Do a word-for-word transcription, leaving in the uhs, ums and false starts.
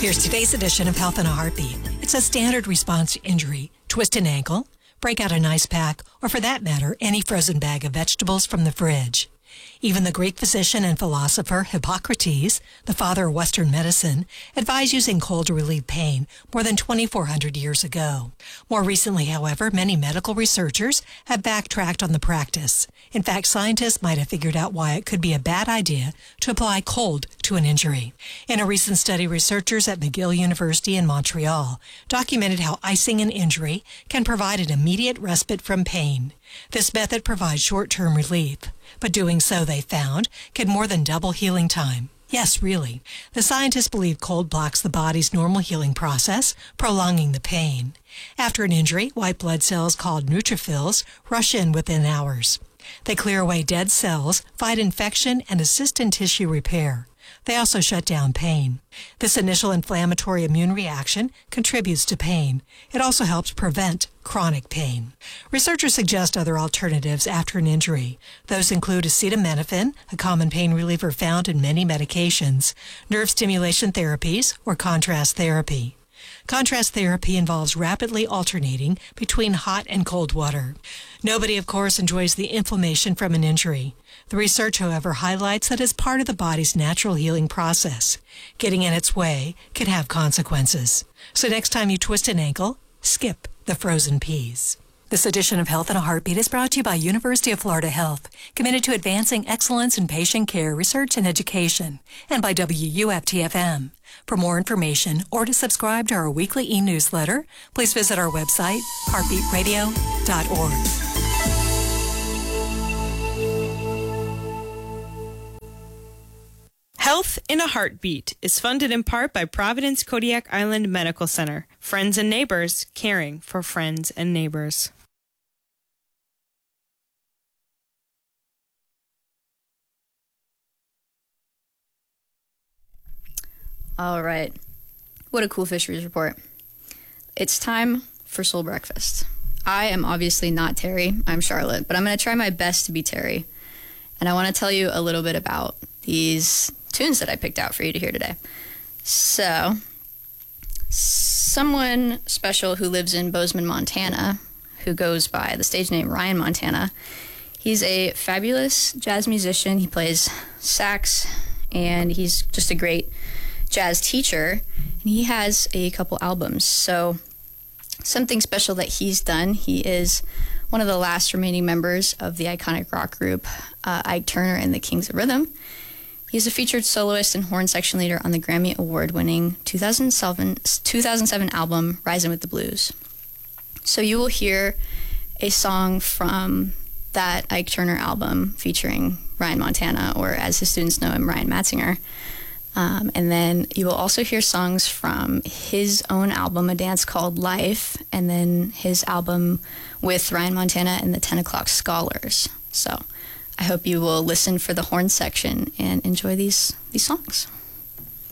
Here's today's edition of Health in a Heartbeat. It's a standard response to injury. Twist an ankle, break out an ice pack, or for that matter, any frozen bag of vegetables from the fridge. Even the Greek physician and philosopher Hippocrates, the father of Western medicine, advised using cold to relieve pain more than twenty-four hundred years ago. More recently, however, many medical researchers have backtracked on the practice. In fact, scientists might have figured out why it could be a bad idea to apply cold to an injury. In a recent study, researchers at McGill University in Montreal documented how icing an injury can provide an immediate respite from pain. This method provides short-term relief, but doing so, they found, can more than double healing time. Yes, really. The scientists believe cold blocks the body's normal healing process, prolonging the pain. After an injury, white blood cells called neutrophils rush in within hours. They clear away dead cells, fight infection, and assist in tissue repair. They also shut down pain. This initial inflammatory immune reaction contributes to pain. It also helps prevent chronic pain. Researchers suggest other alternatives after an injury. Those include acetaminophen, a common pain reliever found in many medications, nerve stimulation therapies, or contrast therapy. Contrast therapy involves rapidly alternating between hot and cold water. Nobody, of course, enjoys the inflammation from an injury. The research, however, highlights that as part of the body's natural healing process, getting in its way can have consequences. So next time you twist an ankle, skip the frozen peas. This edition of Health in a Heartbeat is brought to you by University of Florida Health, committed to advancing excellence in patient care, research, and education, and by W U F T F M. For more information or to subscribe to our weekly e-newsletter, please visit our website, heartbeat radio dot org. Health in a Heartbeat is funded in part by Providence Kodiak Island Medical Center. Friends and neighbors caring for friends and neighbors. All right. What a cool fisheries report. It's time for Soul Breakfast. I am obviously not Terry. I'm Charlotte, but I'm going to try my best to be Terry. And I want to tell you a little bit about these tunes that I picked out for you to hear today. So, someone special who lives in Bozeman, Montana, who goes by the stage name Ryan Montana. He's a fabulous jazz musician. He plays sax, and he's just a great jazz teacher, and he has a couple albums. So something special that he's done, he is one of the last remaining members of the iconic rock group uh, Ike Turner and the Kings of Rhythm. He's a featured soloist and horn section leader on the Grammy Award-winning two thousand seven album Rising with the Blues. So you will hear a song from that Ike Turner album featuring Ryan Montana, or as his students know him, Ryan Matzinger. Um, and then you will also hear songs from his own album, A Dance Called Life, and then his album with Ryan Montana and the ten o'clock Scholars. So I hope you will listen for the horn section and enjoy these, these songs.